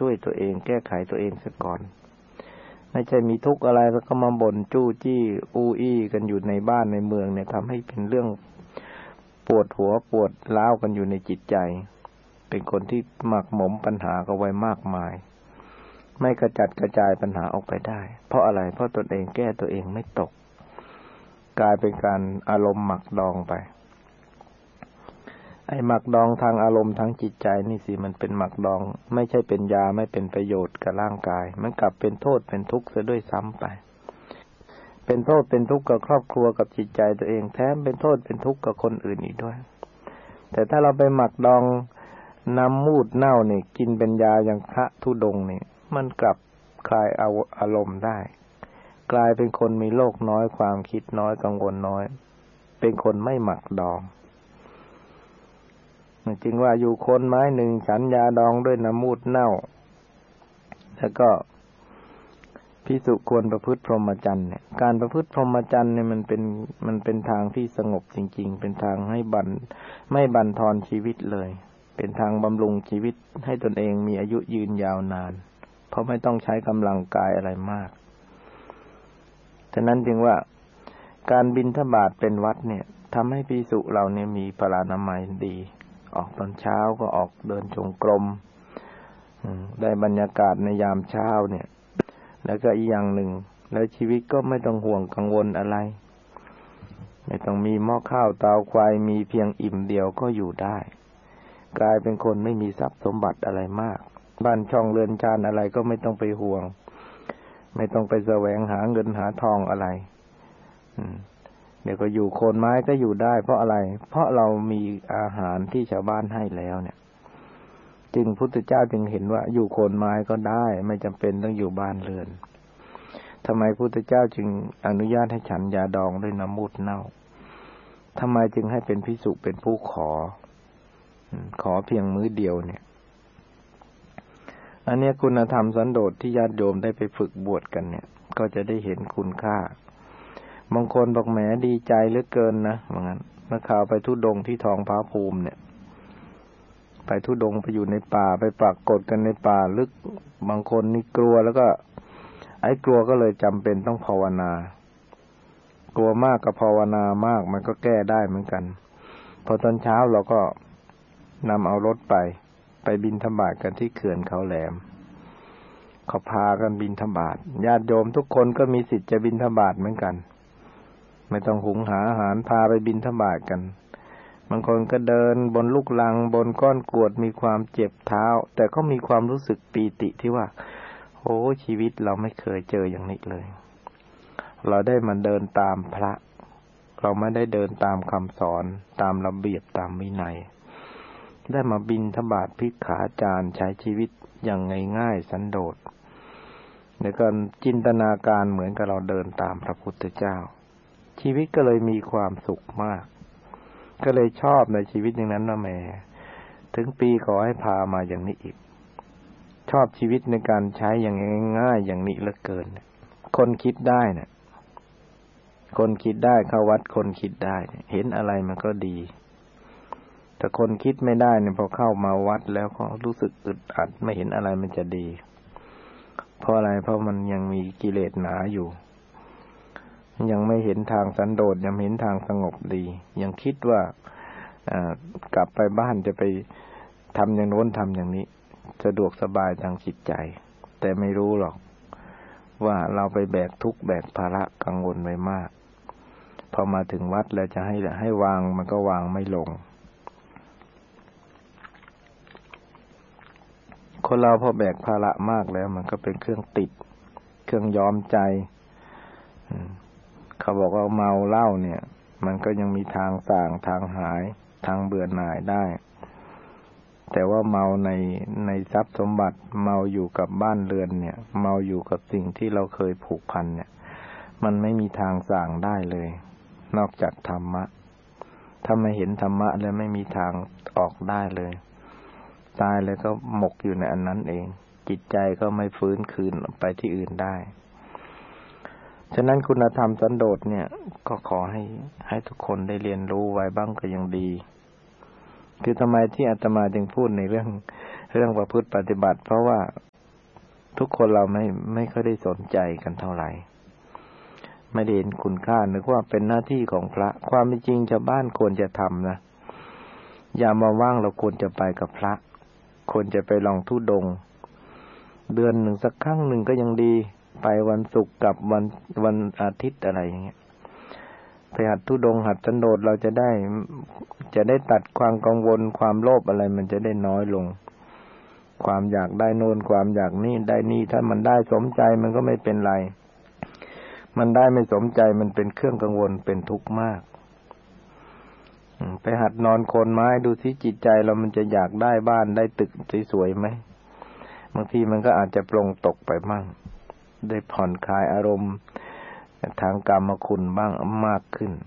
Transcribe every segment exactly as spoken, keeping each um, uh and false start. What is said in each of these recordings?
ช่วยตัวเองแก้ไขตัวเองซะก่อนไม่ใช่มีทุกข์อะไรแล้วก็มาบ่นจู้จี้อู้อี้กันอยู่ในบ้านในเมืองเนี่ยทำให้เป็นเรื่องปวดหัวปวดร้าวกันอยู่ในจิตใจเป็นคนที่หมักหมมปัญหาก็ไว้มากมายไม่กระจัดกระจายปัญหาออกไปได้เพราะอะไรเพราะตนเองแก้ตัวเองไม่ตกกลายเป็นการอารมณ์หมักดองไปไอ้หมักดองทางอารมณ์ทั้งจิตใจนี่สิมันเป็นหมักดองไม่ใช่เป็นยาไม่เป็นประโยชน์กับร่างกายมันกลับเป็นโทษเป็นทุกข์ซะด้วยซ้ำไปเป็นโทษเป็นทุกข์กับครอบครัวกับจิตใจตัวเองแถมเป็นโทษเป็นทุกข์กับคนอื่นอีกด้วยแต่ถ้าเราไปหมักดองน้ำมูดเน่าเนี่ยกินเป็นยาอย่างพระธุดงค์เนี่ยมันกลับคลายเอาอารมณ์ได้กลายเป็นคนมีโลกน้อยความคิดน้อยกังวลน้อยเป็นคนไม่หมักดองจริงว่าอยู่คนไม้หนึ่งฉันยาดองด้วยน้ำมูดเน่าแล้วก็ภิกษุควรประพฤติพรหมจรรย์เนี่ยการประพฤติพรหมจรรย์เนี่ยมันเป็นมันเป็นทางที่สงบจริงๆเป็นทางให้บั่นไม่บั่นทอนชีวิตเลยเป็นทางบำรุงชีวิตให้ตนเองมีอายุยืนยาวนานเพราะไม่ต้องใช้กำลังกายอะไรมากฉะนั้นจึงว่าการบิณฑบาตเป็นวัดเนี่ยทำให้ภิกษุเราเนี่ยมีพลานามัยดีออกตอนเช้าก็ออกเดินจงกรมได้บรรยากาศในยามเช้าเนี่ยแล้วก็อีกอย่างหนึ่งแล้วชีวิตก็ไม่ต้องห่วงกังวลอะไรไม่ต้องมีหม้อข้าวเตาไฟมีเพียงอิ่มเดียวก็อยู่ได้กลายเป็นคนไม่มีทรัพย์สมบัติอะไรมากบ้านช่องเรือนชานอะไรก็ไม่ต้องไปห่วงไม่ต้องไปแสวงหาเงินหาทองอะไรเดี๋ยวก็อยู่โคนไม้ก็อยู่ได้เพราะอะไรเพราะเรามีอาหารที่ชาวบ้านให้แล้วเนี่ยจึงพุทธเจ้าจึงเห็นว่าอยู่โคนไม้ก็ได้ไม่จำเป็นต้องอยู่บ้านเรือนทำไมพุทธเจ้าจึงอนุญาตให้ฉันยาดองด้วยน้ำมูดเน่าทำไมจึงให้เป็นภิกษุเป็นผู้ขอขอเพียงมื้อเดียวเนี่ยอันนี้คุณธรรมสันโดษที่ญาติโยมได้ไปฝึกบวชกันเนี่ยก็จะได้เห็นคุณค่าบางคนบอกแหมดีใจเหลือเกินนะว่างั้นเมื่อข่าวไปธุดงค์ที่ทองผาภูมิเนี่ยไปธุดงค์ไปอยู่ในป่าไปปรากฏกันในป่าลึกบางคนนี่กลัวแล้วก็ไอ้กลัวก็เลยจำเป็นต้องภาวนากลัวมากกับภาวนามากมันก็แก้ได้เหมือนกันพอตอนเช้าเราก็นำเอารถไปไปบิณฑบาตกันที่เขื่อนเขาแหลมเขาพากันบิณฑบาตญาติโยมทุกคนก็มีสิทธิ์จะบิณฑบาตเหมือนกันไม่ต้องหุงหาอาหารพาไปบิณฑบาตกันบางคนก็เดินบนลูกลังบนก้อนกรวดมีความเจ็บเท้าแต่ก็มีความรู้สึกปีติที่ว่าโอ้ชีวิตเราไม่เคยเจออย่างนี้เลยเราได้มาเดินตามพระเราไม่ได้เดินตามคำสอนตามระเบียบตามวินัยได้มาบิณฑบาตภิกขาจารย์ใช้ชีวิตอย่างง่ายๆสันโดษในการจินตนาการเหมือนกับเราเดินตามพระพุทธเจ้าชีวิตก็เลยมีความสุขมากก็เลยชอบในชีวิตอย่างนั้นนะแม่ถึงปีขอให้พามาอย่างนี้อีกชอบชีวิตในการใช้อย่างง่ายๆอย่างนี้เหลือเกินคนคิดได้เนี่ยคนคิดได้เข้าวัดคนคิดได้เห็นอะไรมันก็ดีแต่คนคิดไม่ได้เนี่ยพอเข้ามาวัดแล้วก็รู้สึกอึดอัดไม่เห็นอะไรมันจะดีเพราะอะไรเพราะมันยังมีกิเลสหนาอยู่ยังไม่เห็นทางสันโดษยังเห็นทางสงบดียังคิดว่ากลับไปบ้านจะไปทำอย่างโน้นทำอย่างนี้สะดวกสบายทางจิตใจแต่ไม่รู้หรอกว่าเราไปแบกทุกข์แบกภาระกังวลไว้มากพอมาถึงวัดแล้วจะให้ให้วางมันก็วางไม่ลงคนเราพอแบกภาระมากแล้วมันก็เป็นเครื่องติดเครื่องยอมใจเขาบอกว่าเมาเหล้าเนี่ยมันก็ยังมีทางส่างทางหายทางเบื่อหน่ายได้แต่ว่าเมาในในทรัพย์สมบัติเมาอยู่กับบ้านเรือนเนี่ยเมาอยู่กับสิ่งที่เราเคยผูกพันเนี่ยมันไม่มีทางส่างได้เลยนอกจากธรรมะถ้าไม่เห็นธรรมะแล้วไม่มีทางออกได้เลยตายแล้วก็หมกอยู่ในอันนั้นเองจิตใจก็ไม่ฟื้นคืนไปที่อื่นได้ฉะนั้นคุณธรรมสันโดษเนี่ยก็ขอให้ให้ทุกคนได้เรียนรู้ไว้บ้างก็ยังดีคือทำไมที่อาตมาจึงพูดในเรื่องเรื่องประพฤติปฏิบัติเพราะว่าทุกคนเราไม่ไม่ค่อยได้สนใจกันเท่าไหร่ไม่ได้เห็นคุณค่านึกว่าเป็นหน้าที่ของพระความเป็นจริงชาวบ้านควรจะทำนะยามมาว่างเราควรจะไปกับพระควรจะไปลองธุดงค์เดือนหนึ่งสักครั้งหนึ่งก็ยังดีไปวันศุกร์กับวันวันอาทิตย์อะไรอย่างเงี้ยไปหัดธุดงค์หัดสันโดษเราจะได้จะได้ตัดความกังวลความโลภอะไรมันจะได้น้อยลงความอยากได้โน่นความอยากนี่ได้นี่ถ้ามันได้สมใจมันก็ไม่เป็นไรมันได้ไม่สมใจมันเป็นเครื่องกังวลเป็นทุกข์มากไปหัดนอนโคนไม้ดูสิจิตใจเรามันจะอยากได้บ้านได้ตึกสวยๆไหมบางทีมันก็อาจจะปลงตกไปบ้างได้ผ่อนคลายอารมณ์ทางกรรมคุณบ้างมากขึ้น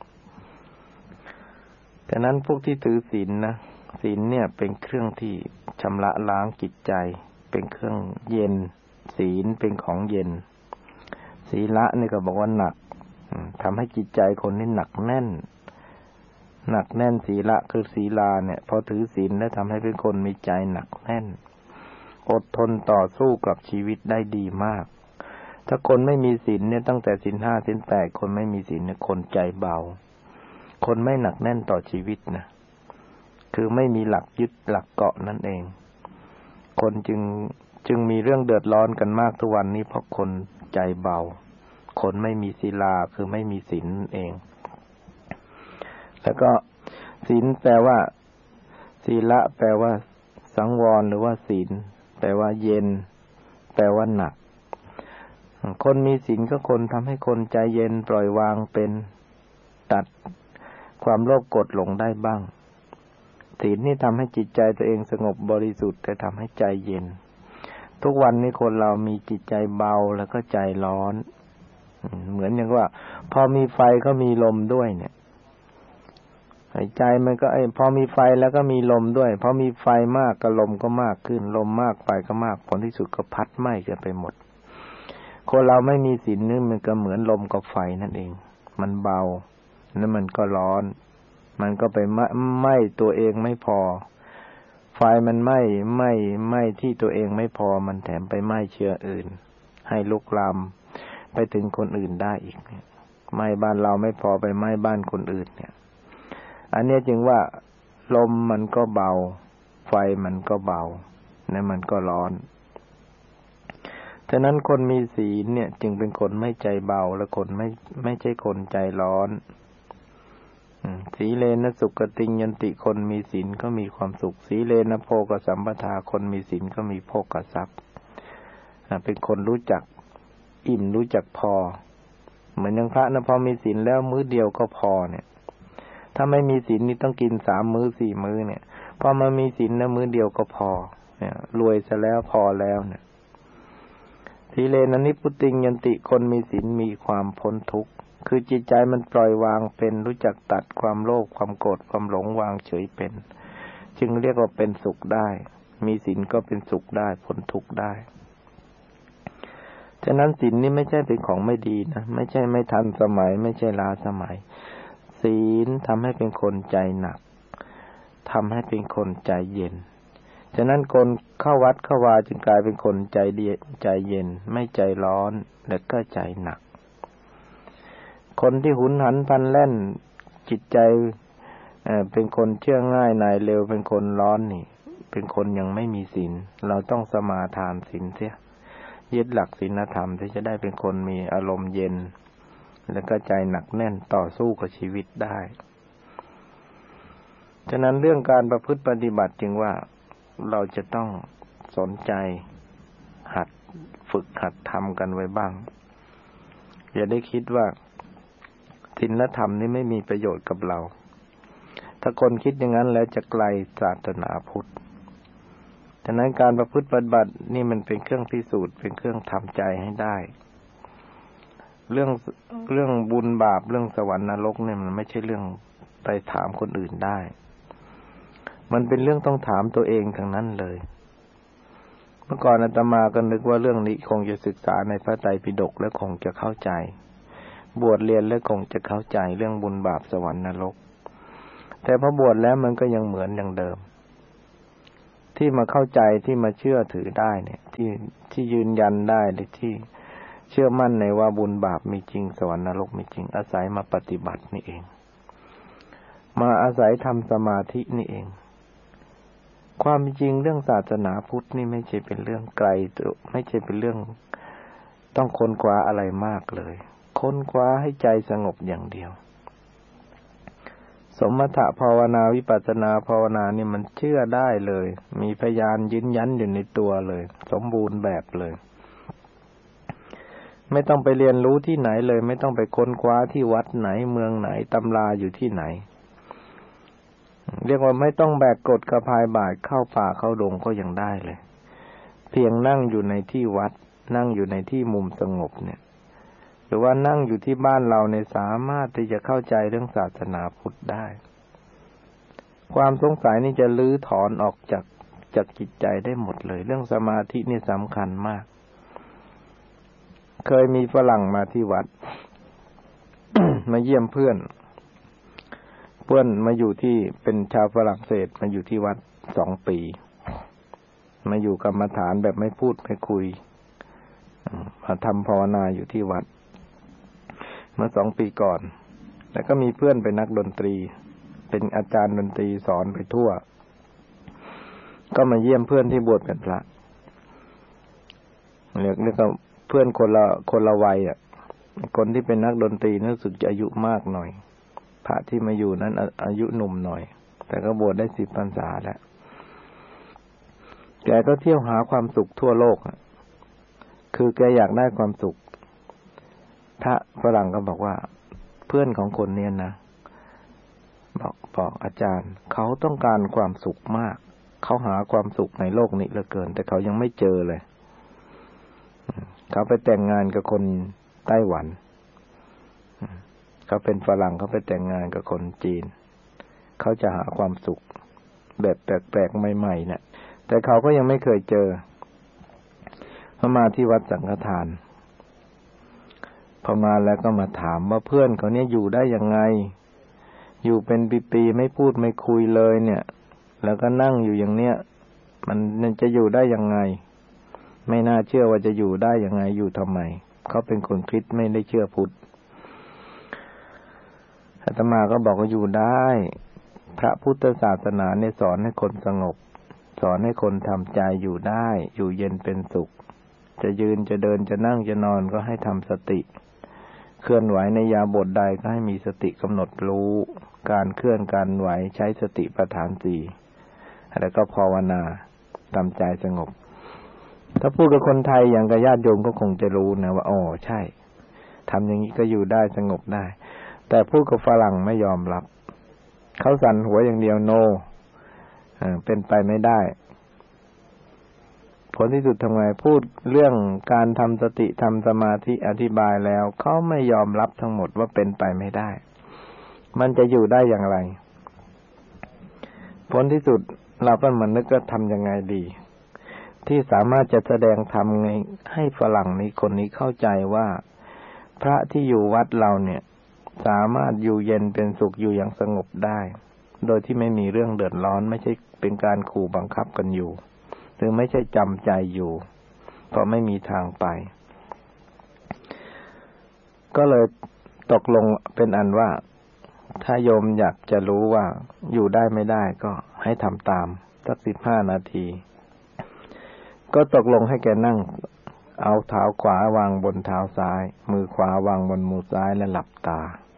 ฉะนั้นพวกที่ถือศีลนะศีลเนี่ยเป็นเครื่องที่ชำระล้างจิตใจเป็นเครื่องเย็นศีลเป็นของเย็นศีละนี่ก็บอกว่าหนักทำให้จิตใจคนนี่หนักแน่นหนักแน่นศีละคือศีลาเนี่ยพอถือศีลแล้วทำให้เป็นคนมีใจหนักแน่นอดทนต่อสู้กับชีวิตได้ดีมากถ้าคนไม่มีศีลเนี่ยตั้งแต่ศีลห้าศีลแปดคนไม่มีศีลเนี่ยคนใจเบาคนไม่หนักแน่นต่อชีวิตนะคือไม่มีหลักยึดหลักเกาะนั่นเองคนจึงจึงมีเรื่องเดือดร้อนกันมากทุกวันนี้เพราะคนใจเบาคนไม่มีศีลาคือไม่มีศีลเองแล้วก็ศีลแปลว่าศีละแปลว่าสังวรหรือว่าศีลแปลว่าเย็นแปลว่าหนักคนมีศีลก็คนทำให้คนใจเย็นปล่อยวางเป็นตัดความโลภโกรธหลงได้บ้างศีลนี่ทำให้จิตใจตัวเองสงบบริสุทธิ์แต่ทำให้ใจเย็นทุกวันนี้คนเรามีจิตใจเบาแล้วก็ใจร้อนเหมือนอย่างว่าพอมีไฟก็มีลมด้วยเนี่ยใจมันก็ไอ้พอมีไฟแล้วก็มีลมด้วยพอมีไฟมากก็ลมก็มากขึ้นลมมากไฟก็มากผลที่สุดก็พัดไหม้กันไปหมดคนเราไม่มีศีลนี่มันก็เหมือนลมกับไฟนั่นเองมันเบาแล้วมันก็ร้อนมันก็ไปไหม้ตัวเองไม่พอไฟมันไหม้ไหม้ไหม้ที่ตัวเองไม่พอมันแถมไปไหม้เชื้ออื่นให้ลุกลามไปถึงคนอื่นได้อีกเนี่ยไหม้บ้านเราไม่พอไปไหม้บ้านคนอื่นเนี่ยอันนี้จึงว่าลมมันก็เบาไฟมันก็เบาและมันก็ร้อนฉะนั้นคนมีศีลเนี่ยจึงเป็นคนไม่ใจเบาและคนไม่ไม่ใช่คนใจร้อนสีเลนะสุขติยันติคนมีศีลก็มีความสุขสีเลนะโภคสัมปทาคนมีศีลก็มีโภคทรัพย์เป็นคนรู้จักอิ่มรู้จักพอเหมือนอย่างพระนะพอมีศีลแล้วมื้อเดียวก็พอเนี่ยถ้าไม่มีศีลนี่ต้องกินสามมื้อสี่มื้อเนี่ยพอมามีศีลแล้วมื้อเดียวก็พอเนี่ยรวยซะแล้วพอแล้วเนี่ยสีเลนะนิพพุติยันติคนมีศีลมีความพ้นทุกข์คือจิตใจมันปล่อยวางเป็นรู้จักตัดความโลภความโกรธความหลงวางเฉยเป็นจึงเรียกว่าเป็นสุขได้มีศีลก็เป็นสุขได้พ้นทุกข์ได้ฉะนั้นศีลนี่ไม่ใช่เป็นของไม่ดีนะไม่ใช่ไม่ทันสมัยไม่ใช่ล้าสมัยศีลทำให้เป็นคนใจหนักทำให้เป็นคนใจเย็นฉะนั้นคนเข้าวัดเข้าวาจึงกลายเป็นคนใจเดียใจเย็นไม่ใจร้อนและก็ใจหนักคนที่หุนหันพลันแล่นจิตใจเอ่อเป็นคนเชื่อง่ายนายเร็วเป็นคนร้อนนี่เป็นคนยังไม่มีศีลเราต้องสมาทานศีลเสียยึดหลักศีลธรรมที่จะได้เป็นคนมีอารมณ์เย็นแล้วก็ใจหนักแน่นต่อสู้กับชีวิตได้ฉะนั้นเรื่องการประพฤติปฏิบัติจึงว่าเราจะต้องสนใจหัดฝึกหัดทำกันไว้บ้างอย่าได้คิดว่าศีลธรรมนี่ไม่มีประโยชน์กับเราถ้าคนคิดอย่างนั้นแล้วจะไกลศาสนาพุทธฉะนั้นการประพฤติปฏิบัตินี่มันเป็นเครื่องพิสูจน์เป็นเครื่องทำใจให้ได้เรื่องเรื่องบุญบาปเรื่องสวรรค์นรกเนี่ยมันไม่ใช่เรื่องไปถามคนอื่นได้มันเป็นเรื่องต้องถามตัวเองทั้งนั้นเลยเมื่อก่อนอาตมาก็นึกว่าเรื่องนี้คงจะศึกษาในพระไตรปิฎกแล้วคงจะเข้าใจบวชเรียนแล้วคงจะเข้าใจเรื่องบุญบาปสวรรค์นรกแต่พอบวชแล้วมันก็ยังเหมือนอย่างเดิมที่มาเข้าใจที่มาเชื่อถือได้เนี่ยที่ที่ยืนยันได้หรือที่เชื่อมั่นในว่าบุญบาปมีจริงสวรรค์นรกมีจริงอาศัยมาปฏิบัตินี่เองมาอาศัยทำสมาธินี่เองความจริงเรื่องศาสนาพุทธนี่ไม่ใช่เป็นเรื่องไกลตัวไม่ใช่เป็นเรื่องต้องค้นคว้าอะไรมากเลยค้นคว้าให้ใจสงบอย่างเดียวสมถะภาวนาวิปัสสนาภาวนานี่มันเชื่อได้เลยมีพยานยืนยันอยู่ในตัวเลยสมบูรณ์แบบเลยไม่ต้องไปเรียนรู้ที่ไหนเลยไม่ต้องไปค้นคว้าที่วัดไหนเมืองไหนตำราอยู่ที่ไหนเรียกว่าไม่ต้องแบกกฎกระพายบาตรเข้าป่าเข้าดงก็ยังได้เลยเพียงนั่งอยู่ในที่วัดนั่งอยู่ในที่มุมสงบเนี่ยหรือว่านั่งอยู่ที่บ้านเราเนี่ยสามารถที่จะเข้าใจเรื่องศาสนาพุทธได้ความสงสัยนี่จะลื้อถอนออกจากจากจิตใจได้หมดเลยเรื่องสมาธินี่สำคัญมากเคยมีฝรั่งมาที่วัด มาเยี่ยมเพื่อนเพื่อนมาอยู่ที่เป็นชาวฝรั่งเศสมาอยู่ที่วัดสองปีมาอยู่กรรมฐานแบบไม่พูดไม่คุยมาทำภาวนาอยู่ที่วัดเมื่อสองปีก่อนแล้วก็มีเพื่อนเป็นนักดนตรีเป็นอาจารย์ดนตรีสอนไปทั่วก็มาเยี่ยมเพื่อนที่บวชเป็นพระเรียกเรียกว่าเพื่อนคนละคนละวัยอ่ะคนที่เป็นนักดนตรีรู้สึกจะอายุมากหน่อยพระที่มาอยู่นั้นอายุหนุ่มหน่อยแต่ก็บวชได้สิบพรรษาแล้วแกก็เที่ยวหาความสุขทั่วโลกคือแกอยากได้ความสุขพระฝรั่งก็บอกว่าเพื่อนของคนเนี้ยนะบอกบอกอาจารย์เขาต้องการความสุขมากเขาหาความสุขในโลกนี้เหลือเกินแต่เขายังไม่เจอเลยเขาไปแต่งงานกับคนไต้หวันเขาเป็นฝรั่งเขาไปแต่งงานกับคนจีนเขาจะหาความสุขแบบแปลกๆใหม่ๆเนี่ยแต่เขาก็ยังไม่เคยเจอพอมาที่วัดสังฆทานพอมาแล้วก็มาถามว่าเพื่อนเขาเนี่ยอยู่ได้ยังไงอยู่เป็นปีๆไม่พูดไม่คุยเลยเนี่ยแล้วก็นั่งอยู่อย่างเนี้ยมันจะอยู่ได้ยังไงไม่น่าเชื่อว่าจะอยู่ได้ยังไงอยู่ทำไมเขาเป็นคนคริสต์ไม่ได้เชื่อพุทธอาตมาก็บอกว่าอยู่ได้พระพุทธศาสนาเนี่ยสอนให้คนสงบสอนให้คนทำใจอยู่ได้อยู่เย็นเป็นสุขจะยืนจะเดินจะนั่งจะนอนก็ให้ทำสติเคลื่อนไหวในยาบทใดก็ให้มีสติกำหนดรู้การเคลื่อนการไหวใช้สติปัฏฐานสี่แล้วก็ภาวนาทำใจสงบถ้าพูดกับคนไทยอย่างกับญาติโยมก็คงจะรู้นะว่าอ๋อใช่ทำอย่างนี้ก็อยู่ได้สงบได้แต่พูดกับฝรั่งไม่ยอมรับเขาสั่นหัวอย่างเดียวโนเป็นไปไม่ได้ผลที่สุดทำไงพูดเรื่องการทำสติทำสมาธิอธิบายแล้วเขาไม่ยอมรับทั้งหมดว่าเป็นไปไม่ได้มันจะอยู่ได้อย่างไรผลที่สุดเราก็มานึกว่าทำยังไงดีที่สามารถจะแสดงธรรมให้ฝรั่งนี้คนนี้เข้าใจว่าพระที่อยู่วัดเราเนี่ยสามารถอยู่เย็นเป็นสุขอยู่อย่างสงบได้โดยที่ไม่มีเรื่องเดือดร้อนไม่ใช่เป็นการขู่บังคับกันอยู่หรือไม่ใช่จำใจอยู่เพราะไม่มีทางไปก็เลยตกลงเป็นอันว่าถ้าโยมอยากจะรู้ว่าอยู่ได้ไม่ได้ก็ให้ทำตามสักสิบห้านาทีก็ตกลงให้แกนั่งเอาเท้าขวาวางบนเท้าซ้ายมือขวาวางบนมือซ้ายและหลับตา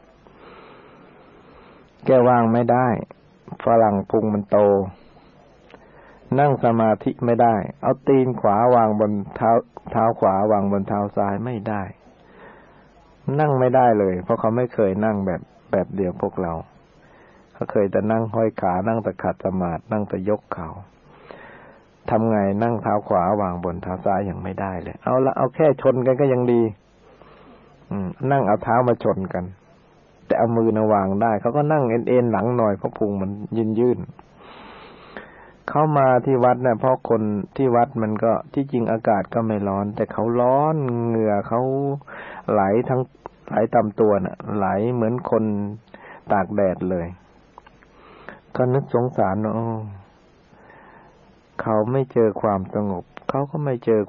แกวางไม่ได้ฝรั่งพุงมันโตนั่งสมาธิไม่ได้เอาตีนขวาวางบนเท้าเท้าขวาวางบนเท้าซ้ายไม่ได้นั่งไม่ได้เลยเพราะเขาไม่เคยนั่งแบบแบบเดียวพวกเราเขาเคยแต่นั่งห้อยขานั่งแต่ขัดสมาธินั่งแต่ยกเข่าทำไงนั่งเท้าขวาวางบนเท้าซ้ายยังไม่ได้เลยเอาละเอาแค่ชนกันก็ยังดีอืมนั่งเอาเท้ามาชนกันแต่เอามือนะวางได้เขาก็นั่งเอ็นๆหลังหน่อยเพราะพุงมันยืนยืนเข้ามาที่วัดเนี่ยเพราะคนที่วัดมันก็ที่จริงอากาศก็ไม่ร้อนแต่เขาร้อนเหงื่อเขาไหลทั้งไหลตามตัวน่ะไหลเหมือนคนตากแดดเลยก็นึกสงสารเนาะเขาไม่เจอความสงบเขาก็ไม่เจอ